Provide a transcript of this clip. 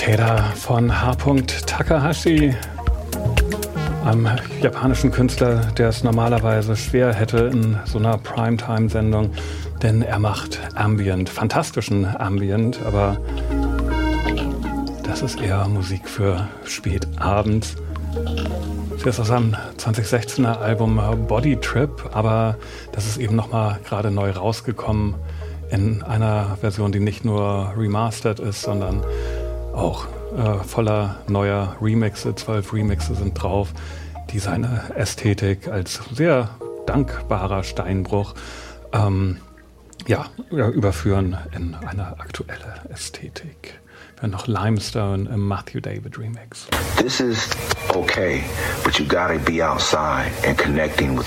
Takeda von H. Takahashi, einem japanischen Künstler, der es normalerweise schwer hätte in so einer Primetime-Sendung, denn er macht Ambient, fantastischen Ambient, aber das ist eher Musik für spätabends. Das ist aus seinem 2016er Album Body Trip, aber das ist eben nochmal gerade neu rausgekommen in einer Version, die nicht nur remastered ist, sondern auch voller neuer Remixe. 12 Remixe sind drauf, die seine Ästhetik als sehr dankbarer Steinbruch überführen in eine aktuelle Ästhetik. Wir haben noch Limestone im Matthew David Remix. This is okay, but you gotta be outside and connecting with